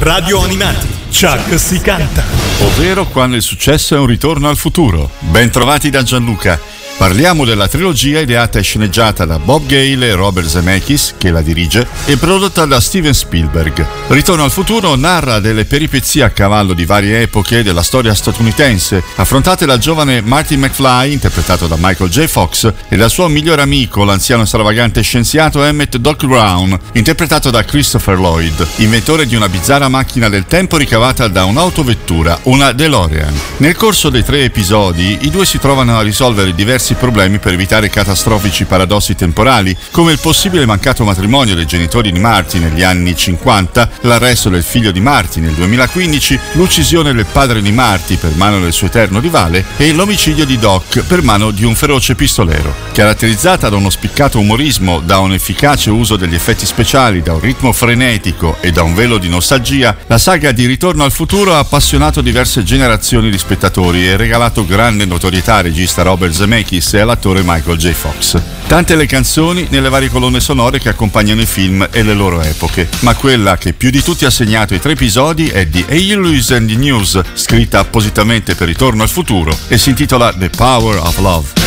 Radio Animati, Chuck si canta. Ovvero quando il successo è un ritorno al futuro. Ben trovati da Gianluca. Parliamo della trilogia ideata e sceneggiata da Bob Gale e Robert Zemeckis, che la dirige, e prodotta da Steven Spielberg. Ritorno al futuro narra delle peripezie a cavallo di varie epoche della storia statunitense, affrontate dal giovane Marty McFly, interpretato da Michael J. Fox, e dal suo migliore amico, l'anziano stravagante scienziato Emmett Doc Brown, interpretato da Christopher Lloyd, inventore di una bizzarra macchina del tempo ricavata da un'autovettura, una DeLorean. Nel corso dei 3 episodi, i due si trovano a risolvere diversi problemi per evitare catastrofici paradossi temporali, come il possibile mancato matrimonio dei genitori di Marty negli anni 50, l'arresto del figlio di Marty nel 2015, l'uccisione del padre di Marty per mano del suo eterno rivale e l'omicidio di Doc per mano di un feroce pistolero. Caratterizzata da uno spiccato umorismo, da un efficace uso degli effetti speciali, da un ritmo frenetico e da un velo di nostalgia, la saga di Ritorno al futuro ha appassionato diverse generazioni di spettatori e regalato grande notorietà al regista Robert Zemeckis e all'attore Michael J. Fox. Tante le canzoni nelle varie colonne sonore che accompagnano i film e le loro epoche, ma quella che più di tutti ha segnato i 3 episodi è di A.Lewis and the News, scritta appositamente per Ritorno al futuro, e si intitola The Power of Love.